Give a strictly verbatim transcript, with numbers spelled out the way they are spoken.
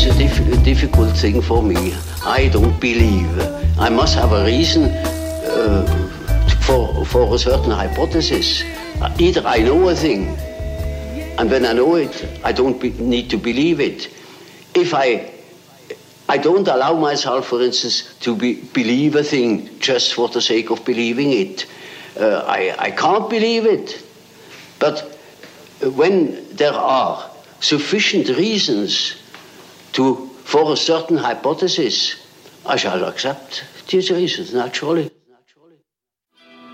is a, diff a difficult thing for me. I don't believe. I must have a reason uh, for, for a certain hypothesis. Either I know a thing, and when I know it, I don't be, need to believe it. If I, I don't allow myself, for instance, to be, believe a thing just for the sake of believing it. Uh, I, I can't believe it. But when there are sufficient reasons to, for a certain hypothesis, I shall accept these reasons, naturally.